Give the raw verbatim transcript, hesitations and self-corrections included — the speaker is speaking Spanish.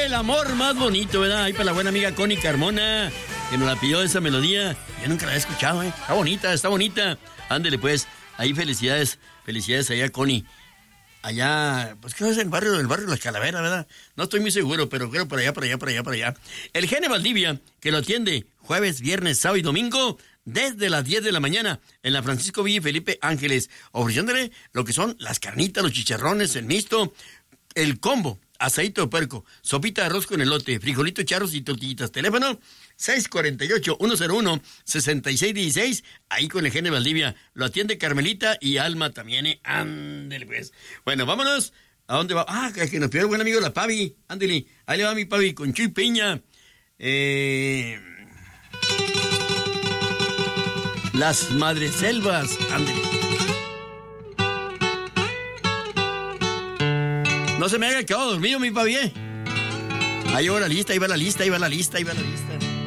El amor más bonito, ¿verdad? Ahí para la buena amiga Connie Carmona, que nos la pidió esa melodía. Yo nunca la he escuchado, ¿eh? Está bonita, está bonita. Ándele, pues. Ahí felicidades, felicidades allá, Connie. Allá, pues creo que es el barrio, el barrio de Las Calaveras, ¿verdad? No estoy muy seguro, pero creo por allá, por allá, por allá, por allá. El Gene Valdivia, que lo atiende jueves, viernes, sábado y domingo, desde las diez de la mañana, en la Francisco Villa y Felipe Ángeles, ofreciéndole lo que son las carnitas, los chicharrones, el mixto, el combo, aceite de puerco, sopita de arroz con elote, frijolitos charros y tortillitas. Teléfono seis cuatro ocho, uno cero uno, seis seis uno seis, ahí con el Gene Valdivia. Lo atiende Carmelita y Alma también, ¿eh? Ándele, pues. Bueno, vámonos. ¿A dónde va? Ah, que nos pidió el buen amigo la Pavi. Ándele, ahí le va mi Pavi con Chuy Piña. Eh... Las Madreselvas. Ándele. No se me haya quedado dormido, mi Pavi, ¿eh? Ahí va la lista, ahí va la lista, ahí va la lista, ahí va la lista.